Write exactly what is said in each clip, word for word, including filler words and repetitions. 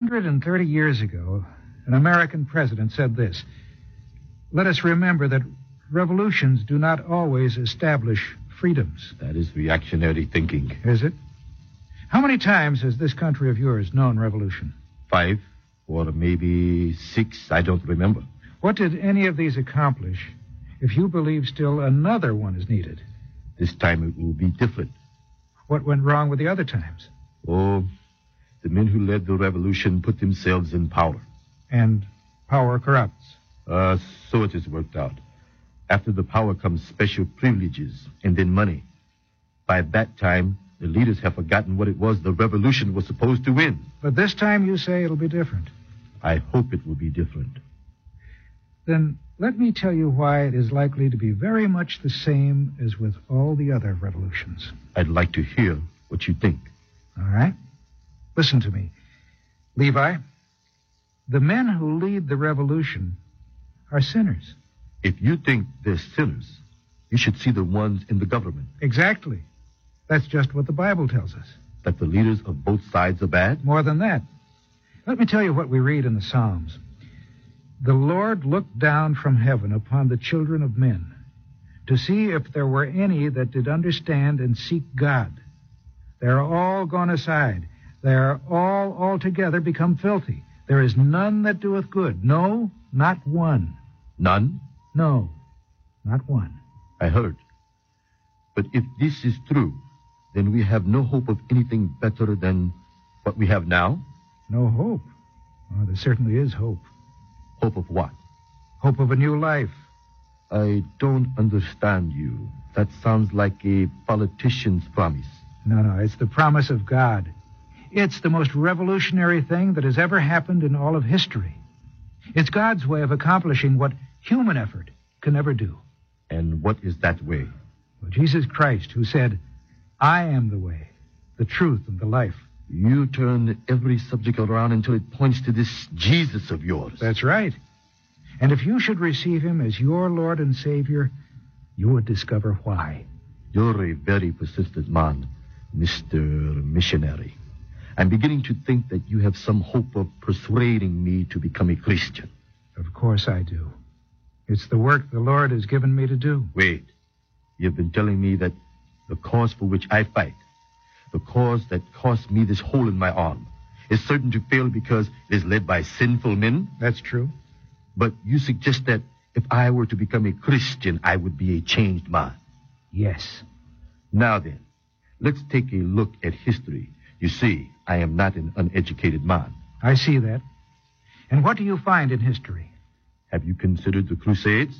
hundred thirty years ago, an American president said this: "Let us remember that revolutions do not always establish freedoms." That is reactionary thinking. Is it? How many times has this country of yours known revolution? Five, or maybe six, I don't remember. What did any of these accomplish if you believe still another one is needed? This time it will be different. What went wrong with the other times? Oh, the men who led the revolution put themselves in power. And power corrupts. Uh, so it is worked out. After the power comes special privileges and then money. By that time, the leaders have forgotten what it was the revolution was supposed to win. But this time you say it'll be different. I hope it will be different. Then let me tell you why it is likely to be very much the same as with all the other revolutions. I'd like to hear what you think. All right. Listen to me. Levi, the men who lead the revolution are sinners. If you think they're sinners, you should see the ones in the government. Exactly. That's just what the Bible tells us. That the leaders of both sides are bad? More than that. Let me tell you what we read in the Psalms. The Lord looked down from heaven upon the children of men to see if there were any that did understand and seek God. They are all gone aside. They are all altogether become filthy. There is none that doeth good. No, not one. None? No, not one. I heard. But if this is true, then we have no hope of anything better than what we have now? No hope? Oh, there certainly is hope. Hope of what? Hope of a new life. I don't understand you. That sounds like a politician's promise. No, no, it's the promise of God. It's the most revolutionary thing that has ever happened in all of history. It's God's way of accomplishing what human effort can never do. And what is that way? Well, Jesus Christ, who said, "I am the way, the truth, and the life." You turn every subject around until it points to this Jesus of yours. That's right. And if you should receive him as your Lord and Savior, you would discover why. You're a very persistent man, Mister Missionary. I'm beginning to think that you have some hope of persuading me to become a Christian. Of course I do. It's the work the Lord has given me to do. Wait. You've been telling me that the cause for which I fight, the cause that cost me this hole in my arm, is certain to fail because it is led by sinful men? That's true. But you suggest that if I were to become a Christian, I would be a changed man. Yes. Now then, let's take a look at history. You see, I am not an uneducated man. I see that. And what do you find in history? Have you considered the Crusades?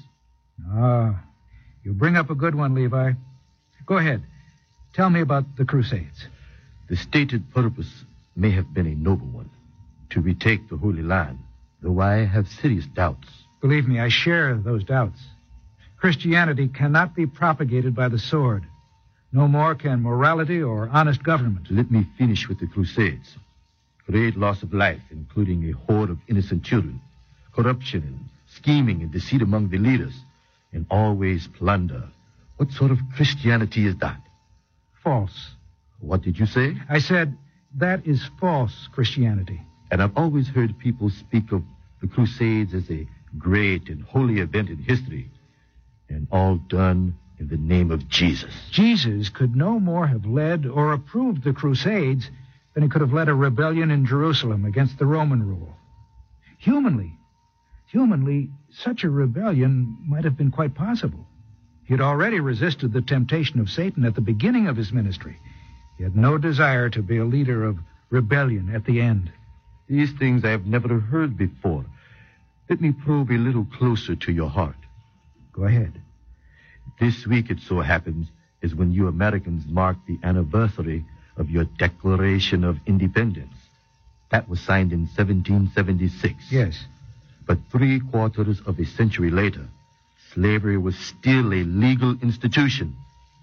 Ah, you bring up a good one, Levi. Go ahead. Tell me about the Crusades. The stated purpose may have been a noble one, to retake the Holy Land, though I have serious doubts. Believe me, I share those doubts. Christianity cannot be propagated by the sword. No more can morality or honest government. Let me finish with the Crusades. Great loss of life, including a horde of innocent children, corruption and scheming and deceit among the leaders, and always plunder. What sort of Christianity is that? False. What did you say? I said that is false Christianity. And I've always heard people speak of the Crusades as a great and holy event in history, and all done in the name of Jesus. Jesus could no more have led or approved the Crusades than he could have led a rebellion in Jerusalem against the Roman rule. Humanly, humanly, such a rebellion might have been quite possible. He had already resisted the temptation of Satan at the beginning of his ministry. He had no desire to be a leader of rebellion at the end. These things I have never heard before. Let me probe a little closer to your heart. Go ahead. This week, it so happens, is when you Americans mark the anniversary of your Declaration of Independence. That was signed in seventeen seventy-six. Yes. But three quarters of a century later, slavery was still a legal institution.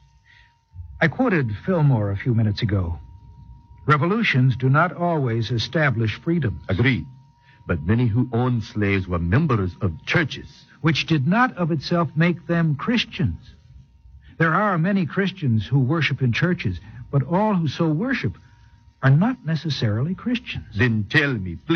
I quoted Fillmore a few minutes ago. Revolutions do not always establish freedom. Agreed. But many who owned slaves were members of churches. Which did not of itself make them Christians. There are many Christians who worship in churches, but all who so worship are not necessarily Christians. Then tell me, please.